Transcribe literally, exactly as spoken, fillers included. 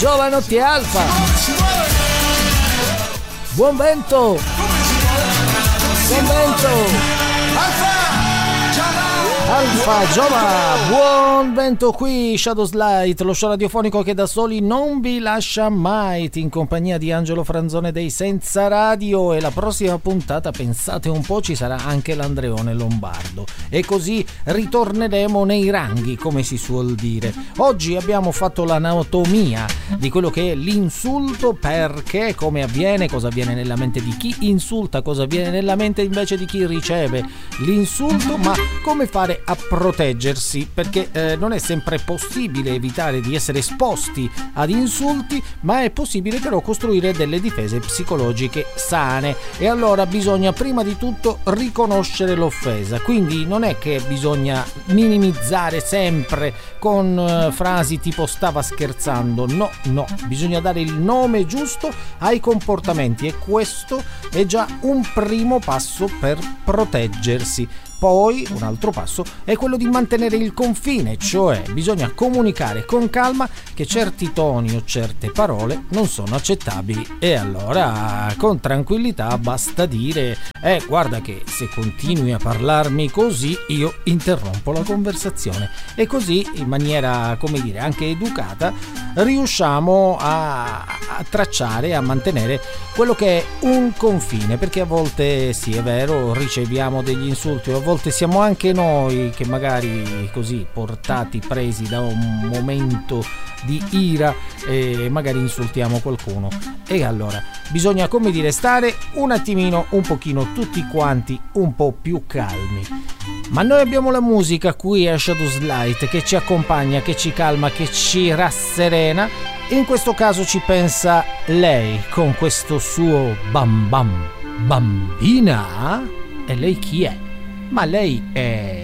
Giovanotti Alfa. Buon vento. Buon vento. Alfa Giova, buon vento qui, Shadows Light, lo show radiofonico che da soli non vi lascia mai, in compagnia di Angelo Franzone dei Senza Radio, e la prossima puntata, pensate un po', ci sarà anche l'Andreone Lombardo, e così ritorneremo nei ranghi, come si suol dire. Oggi abbiamo fatto l'anatomia di quello che è l'insulto, perché, come avviene, cosa avviene nella mente di chi insulta, cosa avviene nella mente invece di chi riceve l'insulto, ma come fare a proteggersi, perché eh, non è sempre possibile evitare di essere esposti ad insulti, ma è possibile però costruire delle difese psicologiche sane, e allora bisogna prima di tutto riconoscere l'offesa. Quindi non è che bisogna minimizzare sempre con eh, frasi tipo stava scherzando, no, no, bisogna dare il nome giusto ai comportamenti, e questo è già un primo passo per proteggersi. Poi un altro passo è quello di mantenere il confine, cioè bisogna comunicare con calma che certi toni o certe parole non sono accettabili, e allora con tranquillità basta dire eh guarda che se continui a parlarmi così io interrompo la conversazione, e così in maniera, come dire, anche educata riusciamo a, a tracciare, a mantenere quello che è un confine, perché a volte sì, è vero, riceviamo degli insulti, a volte siamo anche noi che magari così portati, presi da un momento di ira, e magari insultiamo qualcuno, e allora bisogna, come dire, stare un attimino, un pochino tutti quanti un po' più calmi. Ma noi abbiamo la musica qui a Shadows Light che ci accompagna, che ci calma, che ci rasserena, e in questo caso ci pensa lei con questo suo bam bam. Bambina? E lei chi è? Ma lei è